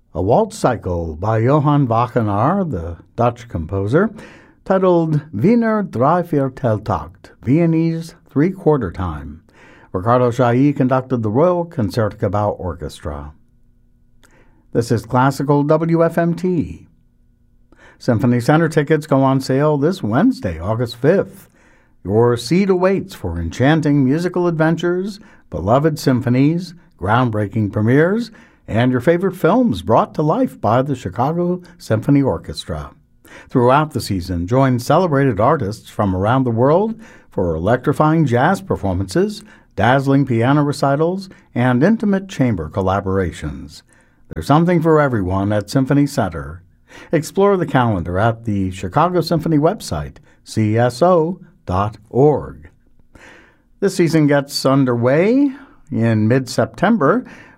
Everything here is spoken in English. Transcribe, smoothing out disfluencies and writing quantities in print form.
A waltz cycle by Johann Wagner, the Dutch composer, titled Wiener Dreivierteltakt, Viennese Three-Quarter Time. Ricardo Chailly conducted the Royal Concertgebouw Orchestra. This is Classical WFMT. Symphony Center tickets go on sale this Wednesday, August 5th. Your seat awaits for enchanting musical adventures, beloved symphonies, groundbreaking premieres, and your favorite films brought to life by the Chicago Symphony Orchestra. Throughout the season, join celebrated artists from around the world for electrifying jazz performances, dazzling piano recitals, and intimate chamber collaborations. There's something for everyone at Symphony Center. Explore the calendar at the Chicago Symphony website, cso.org. This season gets underway in mid-September